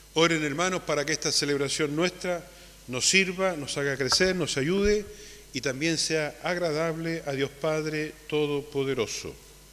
Oren, hermanos, para que esta celebración nuestra nos sirva, nos haga crecer, nos ayude y también sea agradable a Dios Padre Todopoderoso.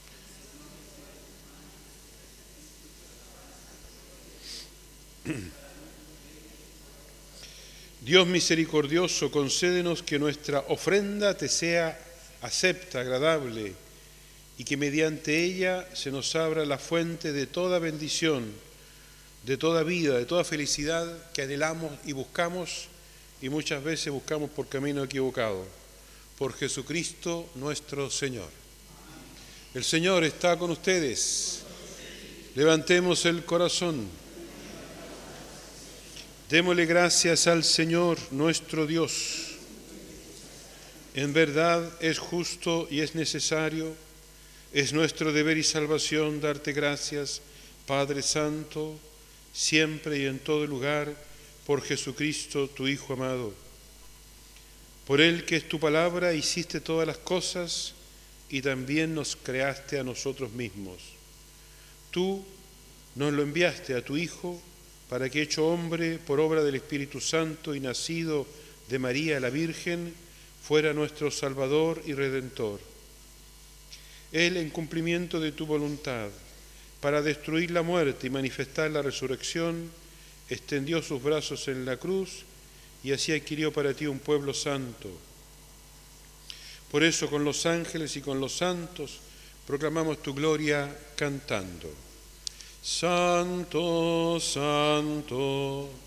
Dios misericordioso, concédenos que nuestra ofrenda te sea acepta, agradable, y que mediante ella se nos abra la fuente de toda bendición, de toda vida, de toda felicidad que anhelamos y buscamos, y muchas veces buscamos por camino equivocado. Por Jesucristo nuestro Señor. El Señor está con ustedes. Levantemos el corazón. Démosle gracias al Señor nuestro Dios. En verdad es justo y es necesario, es nuestro deber y salvación darte gracias, Padre Santo, siempre y en todo lugar, por Jesucristo, tu Hijo amado. Por Él, que es tu palabra, hiciste todas las cosas y también nos creaste a nosotros mismos. Tú nos lo enviaste a tu Hijo para que, hecho hombre por obra del Espíritu Santo y nacido de María la Virgen, fuera nuestro Salvador y Redentor. Él, en cumplimiento de tu voluntad, para destruir la muerte y manifestar la resurrección, extendió sus brazos en la cruz y así adquirió para ti un pueblo santo. Por eso, con los ángeles y con los santos, proclamamos tu gloria cantando. Santo, santo,